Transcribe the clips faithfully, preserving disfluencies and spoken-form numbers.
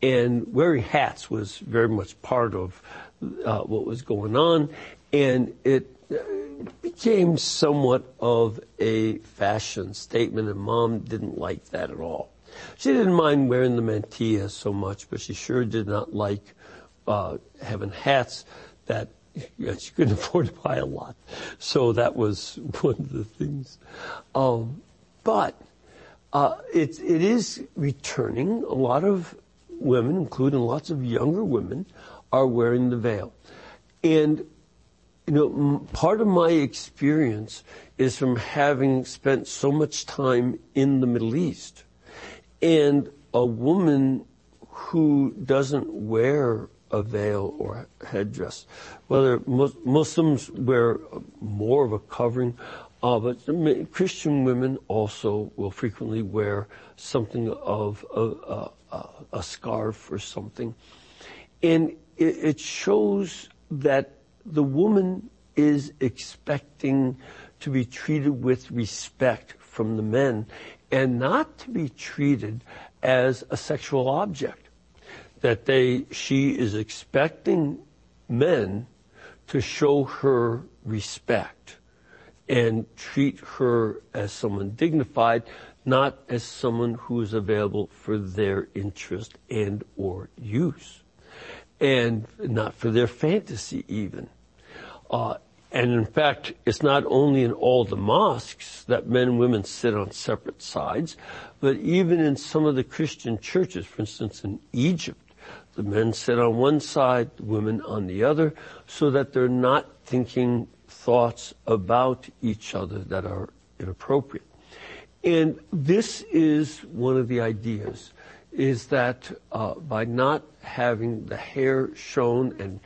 And wearing hats was very much part of uh, what was going on, and it became somewhat of a fashion statement, and Mom didn't like that at all. She didn't mind wearing the mantilla so much, but she sure did not like uh, having hats that yeah, she couldn't afford to buy a lot. So that was one of the things. Um, but uh, it, it is returning. A lot of women, including lots of younger women, are wearing the veil. And, you know, part of my experience is from having spent so much time in the Middle East. And a woman who doesn't wear a veil or headdress, whether Muslims wear more of a covering, uh, but Christian women also will frequently wear something of a, a, a scarf or something. And it, it shows that the woman is expecting to be treated with respect from the men and not to be treated as a sexual object. That they, she is expecting men to show her respect and treat her as someone dignified, not as someone who is available for their interest and or use, and not for their fantasy even. Uh, and in fact, it's not only in all the mosques that men and women sit on separate sides, but even in some of the Christian churches, for instance, in Egypt, the men sit on one side, the women on the other, so that they're not thinking thoughts about each other that are inappropriate. And this is one of the ideas, is that uh, by not having the hair shown and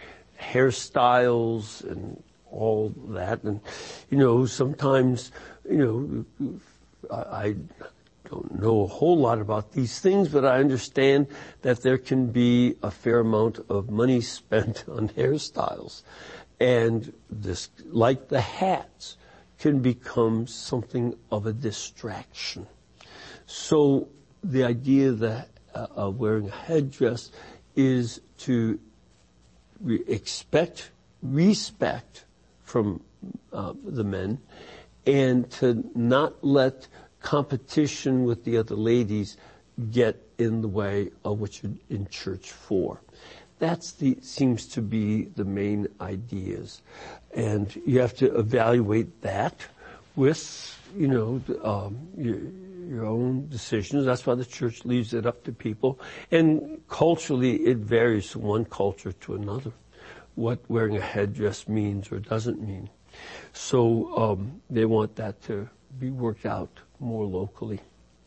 hairstyles and all that, and, you know, sometimes, you know, I... I don't know a whole lot about these things, but I understand that there can be a fair amount of money spent on hairstyles. And this, like the hats, can become something of a distraction. So the idea that uh, of wearing a headdress is to re- expect respect from uh, the men and to not let competition with the other ladies get in the way of what you're in church for. That's the, seems to be the main ideas. And you have to evaluate that with, you know, um, your, your own decisions. That's why the church leaves it up to people. And culturally, it varies from one culture to another, what wearing a headdress means or doesn't mean. So um, they want that to be worked out more locally.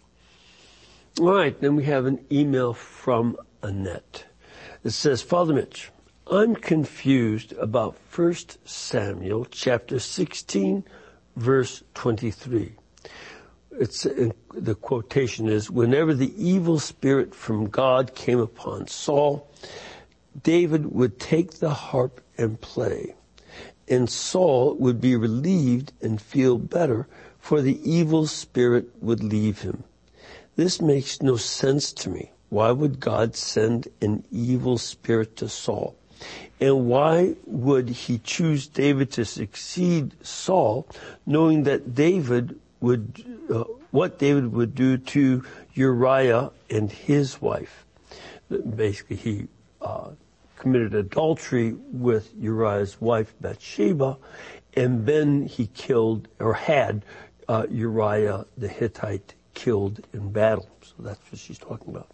All right, then we have an email from Annette. It says, Father Mitch, I'm confused about First Samuel chapter sixteen, verse twenty-three. It's, the quotation is, whenever the evil spirit from God came upon Saul, David would take the harp and play, and Saul would be relieved and feel better, for the evil spirit would leave him. This makes no sense to me. Why would God send an evil spirit to Saul? And why would he choose David to succeed Saul, knowing that David would, uh, what David would do to Uriah and his wife? Basically, he uh, committed adultery with Uriah's wife, Bathsheba, and then he killed, or had, Uh, Uriah the Hittite killed in battle. So that's what she's talking about.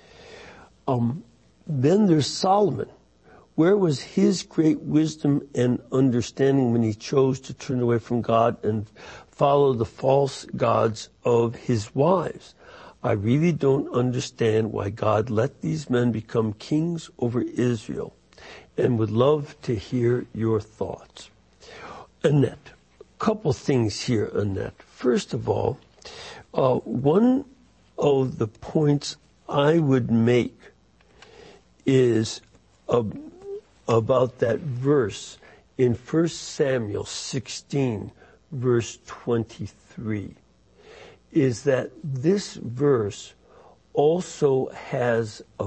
Um, then there's Solomon. Where was his great wisdom and understanding when he chose to turn away from God and follow the false gods of his wives? I really don't understand why God let these men become kings over Israel, and would love to hear your thoughts. Annette. Couple things here, Annette. First of all, uh, one of the points I would make is uh, about that verse in First Samuel sixteen, verse twenty-three, is that this verse also has a